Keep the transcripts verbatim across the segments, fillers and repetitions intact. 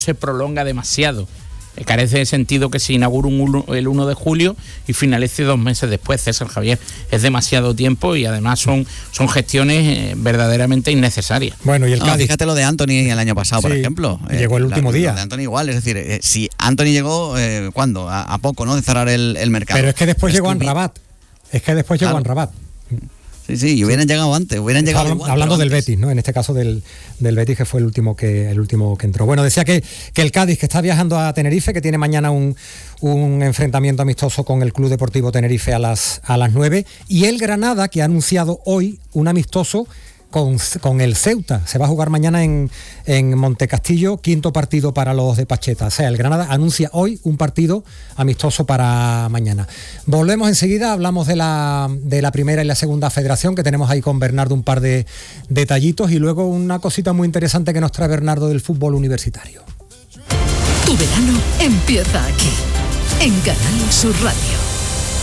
se prolonga demasiado. Carece de sentido que se inaugure un uno, el uno de julio y finalice dos meses después, César Javier. Es demasiado tiempo y además son, son gestiones eh, verdaderamente innecesarias. Bueno, y el no, Cádiz. Fíjate lo de Anthony el año pasado, sí, por ejemplo. Llegó el último la, día. Lo de Anthony igual, es decir, eh, si Anthony llegó, eh, ¿cuándo? A, a poco, ¿no? De cerrar el, el mercado. Pero es que después es llegó Amrabat. Es que después claro. llegó Amrabat. Sí, sí, y hubieran sí. llegado antes, hubieran llegado Habla, igual, hablando del antes. Betis, ¿no? En este caso del, del Betis, que fue el último que el último que entró. Bueno, decía que, que el Cádiz, que está viajando a Tenerife, que tiene mañana un, un enfrentamiento amistoso con el Club Deportivo Tenerife a las, a las nueve, y el Granada, que ha anunciado hoy un amistoso Con, con el Ceuta. Se va a jugar mañana en, en Montecastillo, quinto partido para los de Pacheta. O sea, el Granada anuncia hoy un partido amistoso para mañana. Volvemos enseguida, hablamos de la, de la primera y la segunda federación, que tenemos ahí con Bernardo un par de detallitos, y luego una cosita muy interesante que nos trae Bernardo del fútbol universitario. Tu verano empieza aquí, en Canal Sur Radio.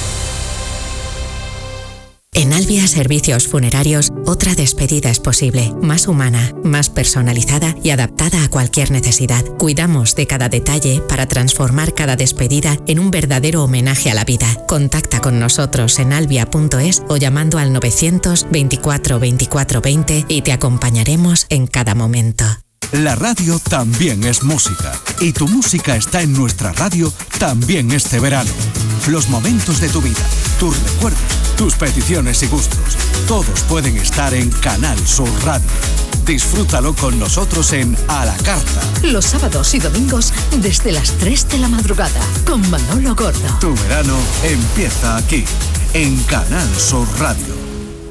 En Albia Servicios Funerarios, otra despedida es posible, más humana, más personalizada y adaptada a cualquier necesidad. Cuidamos de cada detalle para transformar cada despedida en un verdadero homenaje a la vida. Contacta con nosotros en albia punto es o llamando al novecientos veinticuatro veinticuatro veinte y te acompañaremos en cada momento. La radio también es música, y tu música está en nuestra radio también este verano. Los momentos de tu vida, tus recuerdos, tus peticiones y gustos, todos pueden estar en Canal Sur Radio. Disfrútalo con nosotros en A la Carta. Los sábados y domingos desde las tres de la madrugada, con Manolo Gordo. Tu verano empieza aquí, en Canal Sur Radio.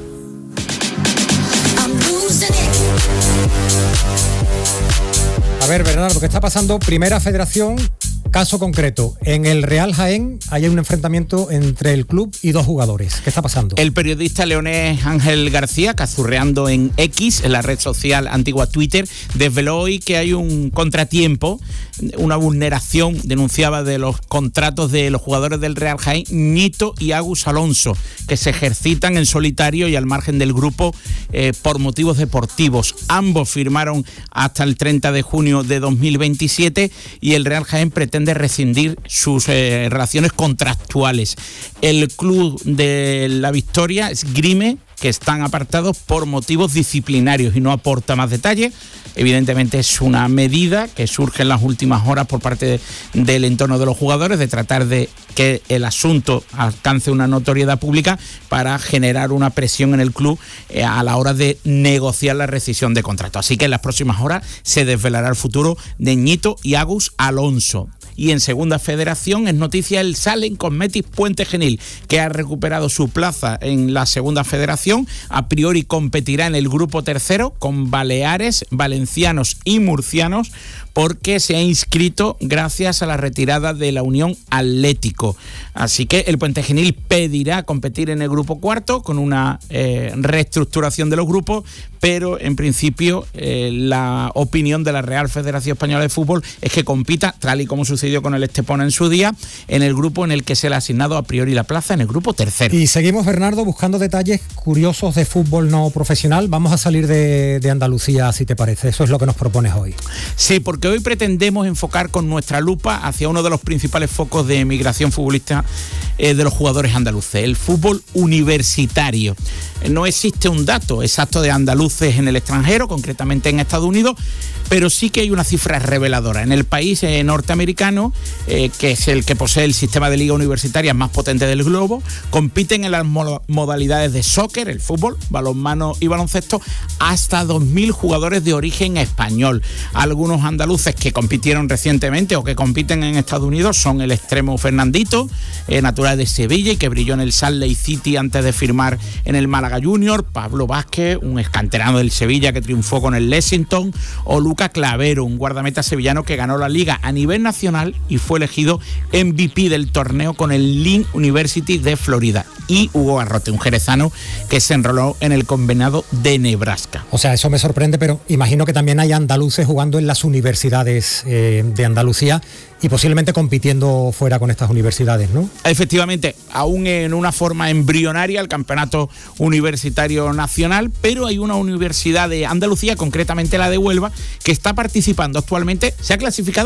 A ver, Bernardo, ¿qué está pasando? Primera Federación, caso concreto. En el Real Jaén hay un enfrentamiento entre el club y dos jugadores. ¿Qué está pasando? El periodista leonés Ángel García, cazurreando en X, en la red social antigua Twitter, desveló hoy que hay un contratiempo, una vulneración, denunciaba, de los contratos de los jugadores del Real Jaén, Ñito y Agus Alonso, que se ejercitan en solitario y al margen del grupo eh, por motivos deportivos. Ambos firmaron hasta el treinta de junio de dos mil veintisiete y el Real Jaén pretende rescindir sus eh, relaciones contractuales. El club de La Victoria esgrime que están apartados por motivos disciplinarios y no aporta más detalles. Evidentemente es una medida que surge en las últimas horas por parte de, del entorno de los jugadores, de tratar de que el asunto alcance una notoriedad pública para generar una presión en el club eh, a la hora de negociar la rescisión de contrato. Así que en las próximas horas se desvelará el futuro de Ñito y Agus Alonso. Y en segunda federación es noticia el Salen Cosmetics Puente Genil, que ha recuperado su plaza en la segunda federación. A priori competirá en el grupo tercero con Baleares, valencianos y murcianos, porque se ha inscrito gracias a la retirada de la Unión Atlético. Así que el Puente Genil pedirá competir en el grupo cuarto con una eh, reestructuración de los grupos, pero en principio eh, la opinión de la Real Federación Española de Fútbol es que compita, tal y como sucedió con el Estepona en su día, en el grupo en el que se le ha asignado a priori la plaza, en el grupo tercero. Y seguimos, Bernardo, buscando detalles curiosos de fútbol no profesional. Vamos a salir de, de Andalucía, si te parece. Eso es lo que nos propones hoy. Sí, porque hoy pretendemos enfocar con nuestra lupa hacia uno de los principales focos de emigración futbolista eh, de los jugadores andaluces, el fútbol universitario. No existe un dato exacto de andaluces en el extranjero, concretamente en Estados Unidos, pero sí que hay una cifra reveladora. En el país eh, norteamericano, eh, que es el que posee el sistema de liga universitaria más potente del globo, compiten en las mo- modalidades de soccer, el fútbol, balonmano y baloncesto, hasta dos mil jugadores de origen español. Algunos andaluces que compitieron recientemente o que compiten en Estados Unidos son el extremo Fernandito, eh, natural de Sevilla y que brilló en el Salt Lake City antes de firmar en el Málaga Junior, Pablo Vázquez, un excanterano del Sevilla que triunfó con el Lexington, o Luca Clavero, un guardameta sevillano que ganó la liga a nivel nacional y fue elegido M V P del torneo con el Lynn University de Florida, y Hugo Garrote, un jerezano que se enroló en el Combinado de Nebraska. O sea, eso me sorprende, pero imagino que también hay andaluces jugando en las universidades eh, de Andalucía y posiblemente compitiendo fuera con estas universidades, ¿no? Efectivamente, aún en una forma embrionaria el campeonato universitario nacional, pero hay una universidad de Andalucía, concretamente la de Huelva, que está participando actualmente, se ha clasificado